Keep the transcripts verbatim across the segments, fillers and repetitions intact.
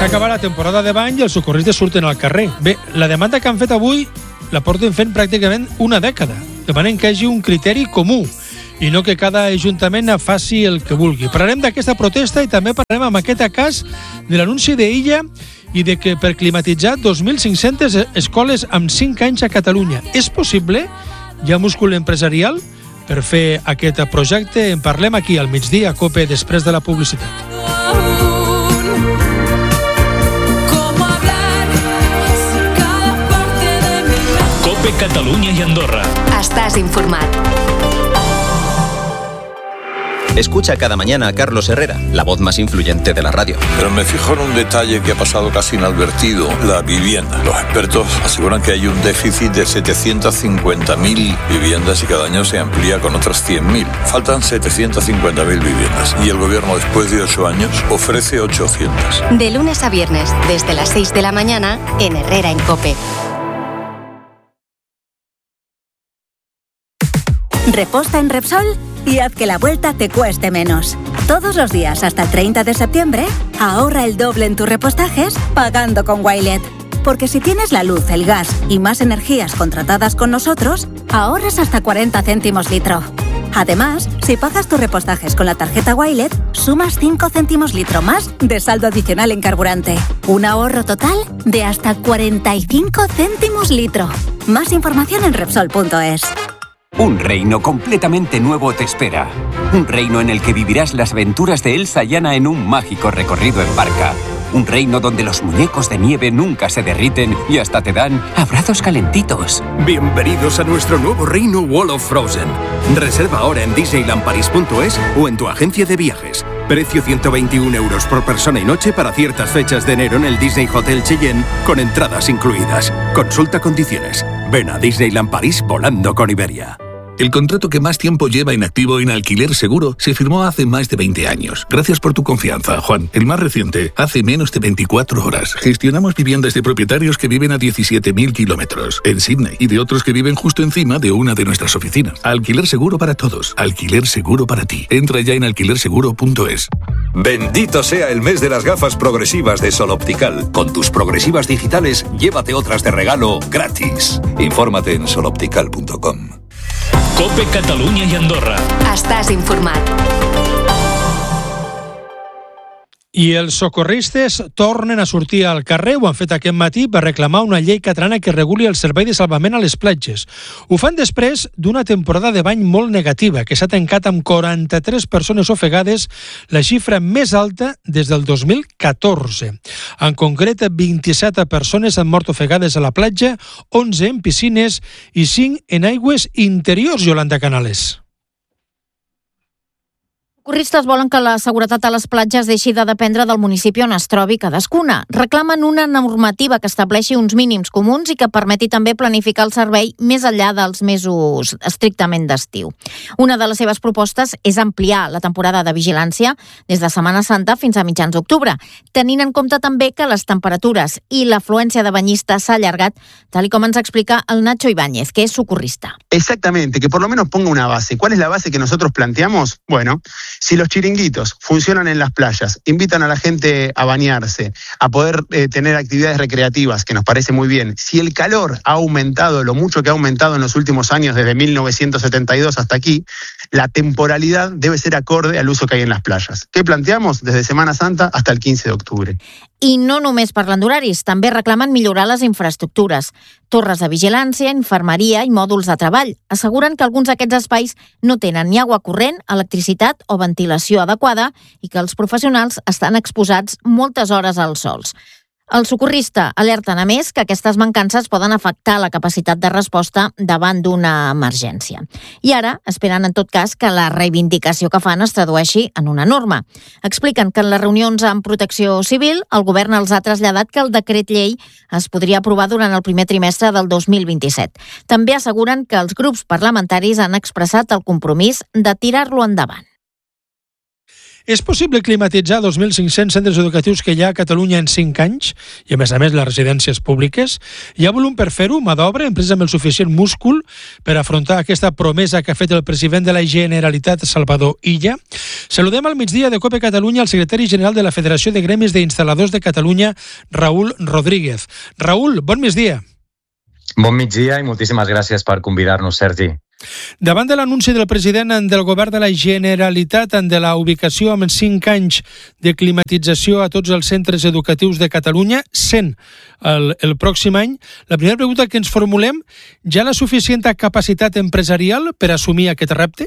s'ha acabat la temporada de bany i els socorristes surten al carrer. Bé, la demanda que han fet avui la porten fent pràcticament una dècada. Demanen que hi hagi un criteri comú i no que cada ajuntament faci el que vulgui. Parlarem d'aquesta protesta i també parlarem amb aquest cas de l'anunci d'Illa i de que per climatitzar dos mil cinc-centes escoles amb cinc anys a Catalunya. És possible? Hi ha múscul empresarial per fer aquest projecte? En parlem aquí al migdia a COPE després de la publicitat. COPE Catalunya i Andorra. Estàs informat. Escucha cada mañana a Carlos Herrera, la voz más influyente de la radio. Pero me fijo en un detalle que ha pasado casi inadvertido, la vivienda. Los expertos aseguran que hay un déficit de setecientas cincuenta mil viviendas y cada año se amplía con otras cien mil. Faltan setecientas cincuenta mil viviendas y el gobierno después de ocho años ofrece ochocientas. De lunes a viernes, desde las seis de la mañana, en Herrera en COPE. Reposta en Repsol y haz que la vuelta te cueste menos. Todos los días hasta el treinta de septiembre, ahorra el doble en tus repostajes pagando con Wilet. Porque si tienes la luz, el gas y más energías contratadas con nosotros, ahorras hasta cuarenta céntimos litro. Además, si pagas tus repostajes con la tarjeta Wilet, sumas cinco céntimos litro más de saldo adicional en carburante. Un ahorro total de hasta cuarenta y cinco céntimos litro. Más información en Repsol punto es. Un reino completamente nuevo te espera. Un reino en el que vivirás las aventuras de Elsa y Anna en un mágico recorrido en barca. Un reino donde los muñecos de nieve nunca se derriten y hasta te dan abrazos calentitos. Bienvenidos a nuestro nuevo reino Wall of Frozen. Reserva ahora en disneyland paris punto es o en tu agencia de viajes. Precio ciento veintiún euros por persona y noche para ciertas fechas de enero en el Disney Hotel Cheyenne con entradas incluidas. Consulta condiciones. Ven a Disneyland París volando con Iberia. El contrato que más tiempo lleva inactivo en Alquiler Seguro se firmó hace más de veinte años. Gracias por tu confianza, Juan. El más reciente, hace menos de veinticuatro horas. Gestionamos viviendas de propietarios que viven a diecisiete mil kilómetros en Sydney y de otros que viven justo encima de una de nuestras oficinas. Alquiler Seguro para todos. Alquiler Seguro para ti. Entra ya en alquiler seguro punto es. Bendito sea el mes de las gafas progresivas de Sol Optical. Con tus progresivas digitales, llévate otras de regalo gratis. Infórmate en sol optical punto com. COPE Catalunya i Andorra. Estàs informat. I els socorristes tornen a sortir al carrer, ho han fet aquest matí per reclamar una llei catalana que reguli el servei de salvament a les platges. Ho fan després d'una temporada de bany molt negativa, que s'ha tancat amb quaranta-tres persones ofegades, la xifra més alta des del dos mil catorze. En concret, vint-i-set persones han mort ofegades a la platja, onze en piscines i cinc en aigües interiors, Yolanda Canales. Socorristes volen que la seguretat a les platges deixi de dependre del municipi on es trobi cadascuna. Reclamen una normativa que estableixi uns mínims comuns i que permeti també planificar el servei més enllà dels mesos estrictament d'estiu. Una de les seves propostes és ampliar la temporada de vigilància des de Setmana Santa fins a mitjans d'octubre, tenint en compte també que les temperatures i l'afluència de banyistes s'ha allargat, tal com ens explica el Nacho Ibáñez, que és socorrista. Exactamente, que por lo menos ponga una base. ¿Cuál es la base que nosotros planteamos? Bueno, si los chiringuitos funcionan en las playas, invitan a la gente a bañarse, a poder eh, tener actividades recreativas, que nos parece muy bien. Si el calor ha aumentado, lo mucho que ha aumentado en los últimos años, desde mil novecientos setenta y dos hasta aquí, la temporalidad debe ser acorde al uso que hay en las playas. ¿Qué planteamos? Desde Semana Santa hasta el quince de octubre. I no només parlen d'horaris, també reclamen millorar les infraestructures. Torres de vigilància, infermeria i mòduls de treball. Asseguren que alguns d'aquests espais no tenen ni aigua corrent, electricitat o ventilació adequada i que els professionals estan exposats moltes hores als sols. El socorrista alerten, a més, que aquestes mancances poden afectar la capacitat de resposta davant d'una emergència. I ara esperen, en tot cas, que la reivindicació que fan es tradueixi en una norma. Expliquen que en les reunions amb Protecció Civil el govern els ha traslladat que el decret llei es podria aprovar durant el primer trimestre del dos mil vint-i-set. També asseguren que els grups parlamentaris han expressat el compromís de tirar-lo endavant. És possible climatitzar dos mil cinc-cents centres educatius que hi ha a Catalunya en cinc anys? I, a més a més, les residències públiques? Hi ha volum per fer-ho, mà d'obra, empresa amb el suficient múscul per afrontar aquesta promesa que ha fet el president de la Generalitat, Salvador Illa? Saludem al migdia de COPE Catalunya al secretari general de la Federació de Gremis d'Instal·ladors de Catalunya, Raül Rodríguez. Raül, bon migdia. Bon migdia i moltíssimes gràcies per convidar-nos, Sergi. Davant de l'anunci del president del govern de la Generalitat de la ubicació amb cinc anys de climatització a tots els centres educatius de Catalunya, cent el, el pròxim any, la primera pregunta que ens formulem, hi ha la suficient capacitat empresarial per assumir aquest repte?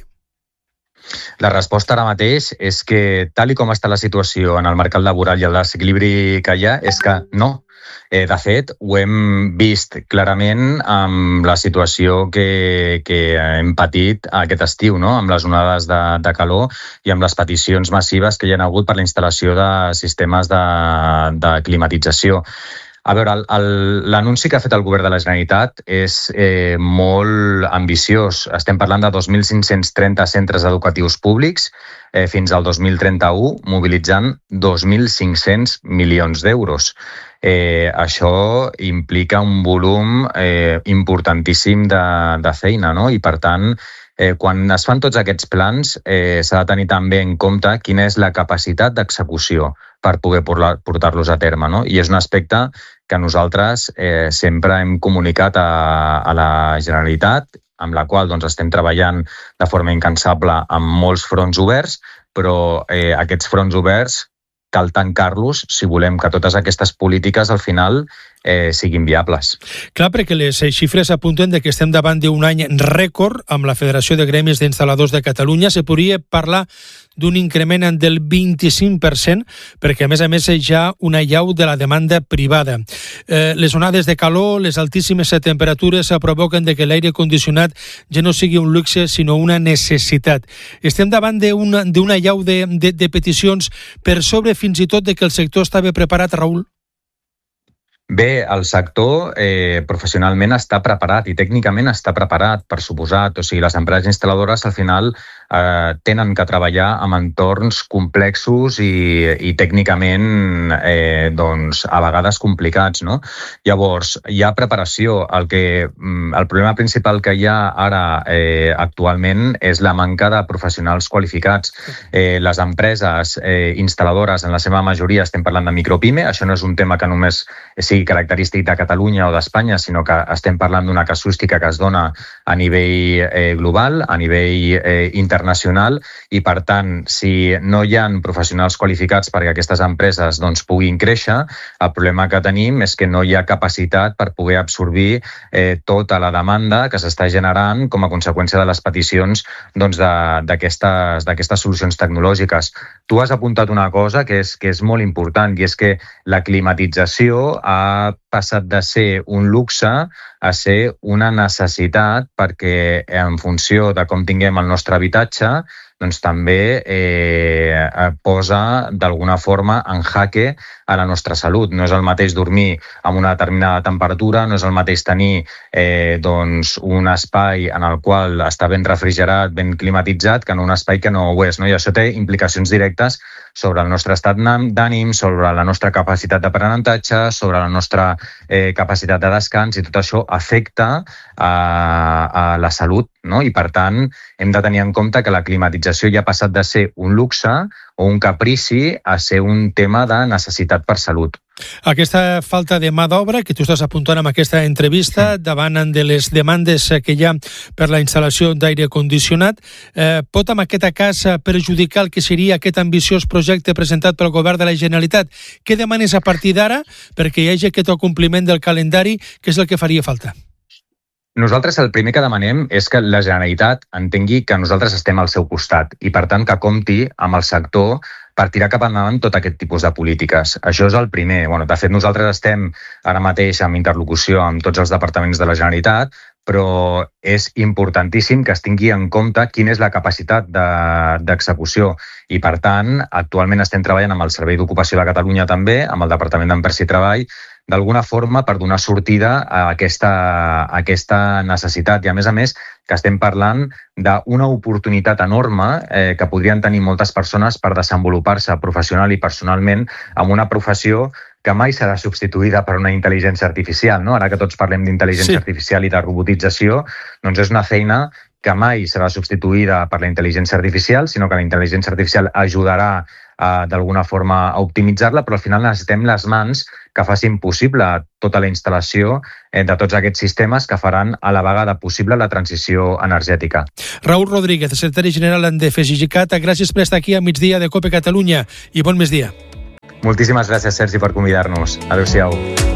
La resposta ara mateix és que, tal i com està la situació en el mercat laboral i el desequilibri que hi ha, és que no. Eh, de fet, ho hem vist clarament amb la situació que, que hem patit aquest estiu, no? Amb les onades de, de calor i amb les peticions massives que hi ha hagut per la instal·lació de sistemes de, de climatització. A veure, l'anunci que ha fet el govern de la Generalitat és eh, molt ambiciós. Estem parlant de dos mil cinc-cents trenta centres educatius públics eh, fins al dos mil trenta-u, mobilitzant dos mil cinc-cents milions d'euros. Eh, això implica un volum eh, importantíssim de, de feina, no? I per tant, eh, quan es fan tots aquests plans, eh, s'ha de tenir també en compte quina és la capacitat d'execució per poder portar-los a terme, no? I és un aspecte que nosaltres eh, sempre hem comunicat a, a la Generalitat, amb la qual doncs, estem treballant de forma incansable amb molts fronts oberts, però eh, aquests fronts oberts cal tancar-los si volem que totes aquestes polítiques al final eh, siguin viables. Clar, perquè les xifres apunten de que estem davant d'un any rècord amb la Federació de Gremis d'Instal·ladors de Catalunya. Se podria parlar d'un increment del vint-i-cinc per cent, perquè a més a més hi ha una allau de la demanda privada. Eh, les onades de calor, les altíssimes temperatures provoquen de que l'aire condicionat ja no sigui un luxe, sinó una necessitat. Estem davant d'una d'una allau de, de, de peticions per sobre fins i tot de que el sector estava preparat, Raül? Bé, el sector eh, professionalment està preparat i tècnicament està preparat, per suposat. O sigui, les empreses instal·ladores al final eh, tenen que treballar amb entorns complexos i, i tècnicament eh, doncs, a vegades complicats, no? Llavors, hi ha preparació. El, que, el problema principal que hi ha ara eh, actualment és la manca de professionals qualificats. Eh, les empreses eh, instal·ladores, en la seva majoria, estem parlant de micropyme, això no és un tema que només sigui característic de Catalunya o d'Espanya, sinó que estem parlant d'una casuística que es dona a nivell eh, global, a nivell eh, internacional, i per tant, si no hi ha professionals qualificats perquè aquestes empreses doncs, puguin créixer, el problema que tenim és que no hi ha capacitat per poder absorbir eh, tota la demanda que s'està generant com a conseqüència de les peticions doncs, d'aquestes d'aquestes solucions tecnològiques. Tu has apuntat una cosa que és, que és molt important, i és que la climatització ha ha passat de ser un luxe a ser una necessitat, perquè en funció de com tinguem el nostre habitatge, doncs també eh, posa d'alguna forma en jaque a la nostra salut. No és el mateix dormir amb una determinada temperatura, no és el mateix tenir eh, doncs, un espai en el qual està ben refrigerat, ben climatitzat, que en un espai que no ho és, no? I això té implicacions directes sobre el nostre estat d'ànim, sobre la nostra capacitat d'aprenentatge, sobre la nostra eh, capacitat de descans, i tot això afecta a, a la salut, no? I per tant hem de tenir en compte que la climatització ja ha passat de ser un luxe o un caprici a ser un tema de necessitat per salut. Aquesta falta de mà d'obra que tu estàs apuntant amb aquesta entrevista, davant de les demandes que hi ha per la instal·lació d'aire condicionat, eh, pot en aquest cas perjudicar el que seria aquest ambiciós projecte presentat pel govern de la Generalitat? Què demanes a partir d'ara perquè hi hagi aquest compliment del calendari, que és el que faria falta? Nosaltres el primer que demanem és que la Generalitat entengui que nosaltres estem al seu costat i, per tant, que compti amb el sector per tirar cap endavant tot aquest tipus de polítiques. Això és el primer. Bueno, de fet, nosaltres estem ara mateix en interlocució amb tots els departaments de la Generalitat, però és importantíssim que es tingui en compte quina és la capacitat d'execució. I, per tant, actualment estem treballant amb el Servei d'Ocupació de Catalunya també, amb el Departament d'Empresa i Treball, d'alguna forma per donar sortida a aquesta, a aquesta necessitat. I a més a més que estem parlant d'una oportunitat enorme eh, que podrien tenir moltes persones per desenvolupar-se professional i personalment en una professió que mai serà substituïda per una intel·ligència artificial, no? Ara que tots parlem d'intel·ligència sí. artificial i de robotització, doncs és una feina que mai serà substituïda per la intel·ligència artificial, sinó que la intel·ligència artificial ajudarà eh, d'alguna forma a optimitzar-la, però al final necessitem les mans que facin possible tota la instal·lació eh, de tots aquests sistemes que faran a la vegada possible la transició energètica. Raúl Rodríguez, secretari general de FESIGICAT, gràcies per estar aquí a migdia de COPE Catalunya i bon migdia. Moltíssimes gràcies, Sergi, per convidar-nos. Adéu-siau.